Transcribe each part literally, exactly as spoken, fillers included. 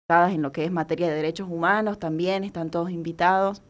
en lo que es materia de derechos humanos también, están todos invitados.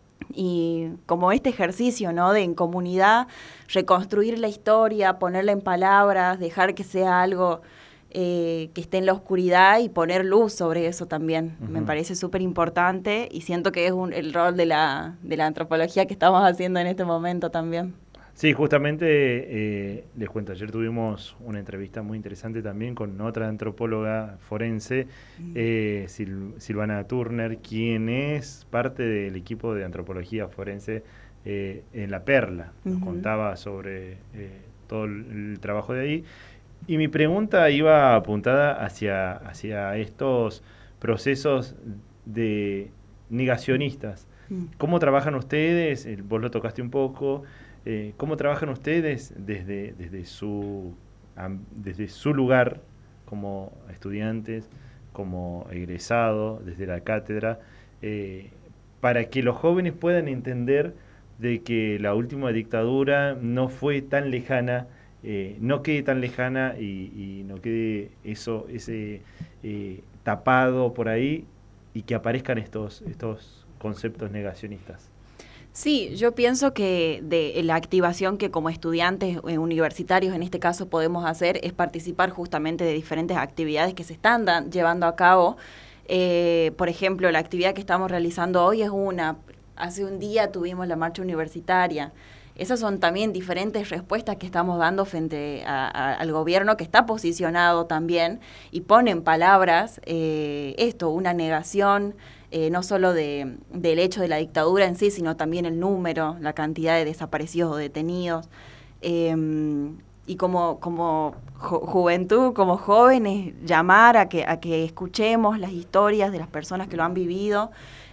Y como este ejercicio, ¿no? De en comunidad reconstruir la historia, ponerla en palabras, dejar que sea algo eh, que esté en la oscuridad y poner luz sobre eso también. Uh-huh. Me parece súper importante y siento que es un, el rol de la, de la antropología que estamos haciendo en este momento también. Sí, justamente eh, les cuento, ayer tuvimos una entrevista muy interesante también con otra antropóloga forense, eh, Sil- Silvana Turner, quien es parte del equipo de antropología forense eh, en La Perla. Nos uh-huh. contaba sobre eh, todo el, el trabajo de ahí. Y mi pregunta iba apuntada hacia, hacia estos procesos de negacionistas. ¿Cómo trabajan ustedes? Vos lo tocaste un poco. Eh, ¿Cómo trabajan ustedes desde, desde, su, desde su lugar como estudiantes, como egresados, desde la cátedra, eh, para que los jóvenes puedan entender de que la última dictadura no fue tan lejana, eh, no quede tan lejana y, y no quede eso, ese eh, tapado por ahí y que aparezcan estos, estos conceptos negacionistas? Sí, yo pienso que de la activación que como estudiantes eh, universitarios en este caso podemos hacer es participar justamente de diferentes actividades que se están dan, llevando a cabo. Eh, por ejemplo, la actividad que estamos realizando hoy es una. Hace un día tuvimos la marcha universitaria. Esas son también diferentes respuestas que estamos dando frente a, a, al gobierno que está posicionado también y pone en palabras eh, esto, una negación. Eh, no solo de, del hecho de la dictadura en sí, sino también el número, la cantidad de desaparecidos o detenidos. Eh, y como, como ju juventud, como jóvenes, llamar a que, a que escuchemos las historias de las personas que lo han vivido,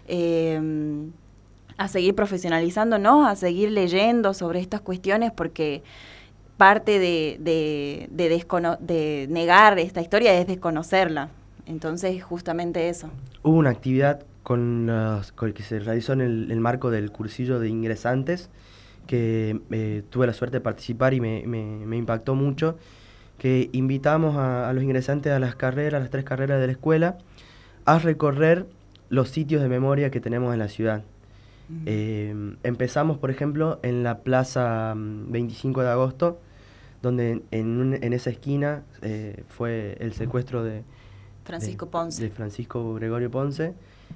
eh, a seguir profesionalizándonos, a seguir leyendo sobre estas cuestiones, porque parte de, de, de, descono de negar esta historia es desconocerla. Entonces, justamente eso. Hubo una actividad con, las, con que se realizó en el, el marco del cursillo de ingresantes que eh, tuve la suerte de participar y me, me, me impactó mucho, que invitamos a, a los ingresantes a las carreras, las tres carreras de la escuela, a recorrer los sitios de memoria que tenemos en la ciudad. Uh-huh. Eh, empezamos, por ejemplo, en la Plaza veinticinco de agosto, donde en, un, en esa esquina eh, fue el secuestro de Francisco Ponce. De, de Francisco Gregorio Ponce.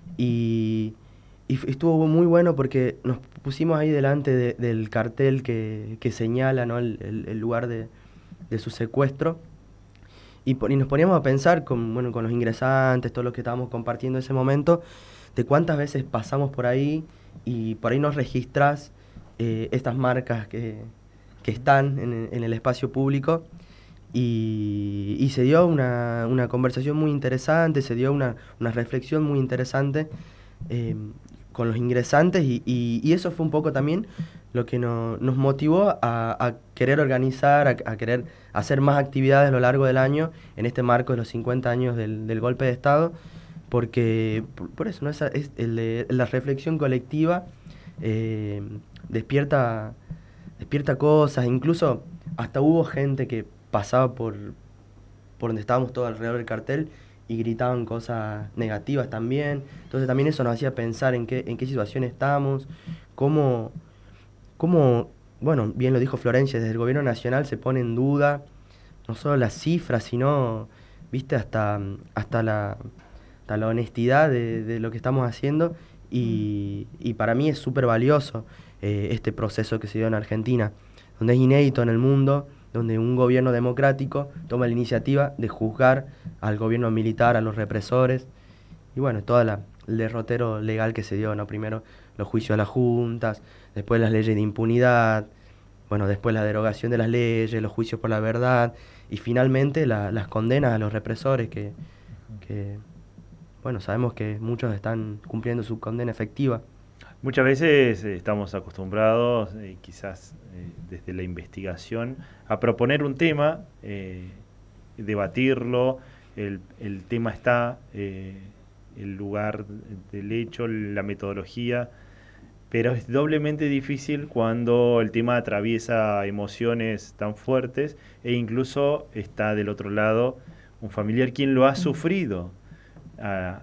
Y, y estuvo muy bueno porque nos pusimos ahí delante de, del cartel que, que señala, ¿no? el, el, el lugar de, de su secuestro. Y, y nos poníamos a pensar con, bueno, con los ingresantes, todos los que estábamos compartiendo ese momento, de cuántas veces pasamos por ahí y por ahí nos registrás eh, estas marcas que, que están en, en el espacio público. Y, y se dio una, una conversación muy interesante, se dio una, una reflexión muy interesante eh, con los ingresantes y, y, y eso fue un poco también lo que no, nos motivó a, a querer organizar, a, a querer hacer más actividades a lo largo del año en este marco de los cincuenta años del, del golpe de Estado, porque por, por eso, ¿no? Esa, es el de, la reflexión colectiva eh, despierta, despierta cosas, incluso hasta hubo gente que pasaba por, por donde estábamos todos alrededor del cartel y gritaban cosas negativas también. Entonces también eso nos hacía pensar en qué, en qué situación estamos, cómo, cómo, bueno, bien lo dijo Florencia, desde el gobierno nacional se pone en duda no solo las cifras, sino, viste, hasta, hasta, la, hasta la honestidad de, de lo que estamos haciendo y, y para mí es súper valioso eh, este proceso que se dio en Argentina, donde es inédito en el mundo, donde un gobierno democrático toma la iniciativa de juzgar al gobierno militar, a los represores, y bueno, todo la, el derrotero legal que se dio, ¿no? Primero los juicios a las juntas, después las leyes de impunidad, bueno, después la derogación de las leyes, los juicios por la verdad, y finalmente la, las condenas a los represores que, que, bueno, sabemos que muchos están cumpliendo su condena efectiva. Muchas veces eh, estamos acostumbrados, eh, quizás eh, desde la investigación, a proponer un tema, eh, debatirlo, el, el tema está, eh, el lugar del hecho, la metodología, pero es doblemente difícil cuando el tema atraviesa emociones tan fuertes e incluso está del otro lado un familiar quien lo ha sufrido. A,